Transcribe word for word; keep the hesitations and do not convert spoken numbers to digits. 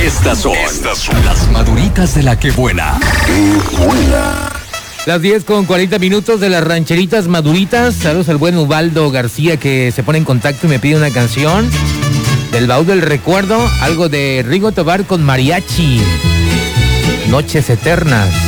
Estas son, Estas son las maduritas de la que buena. ¡Qué buena! Las diez con cuarenta minutos de las rancheritas maduritas. Saludos al buen Ubaldo García que se pone en contacto y me pide una canción del baúl del recuerdo, algo de Rigo Tobar con mariachi. Noches eternas.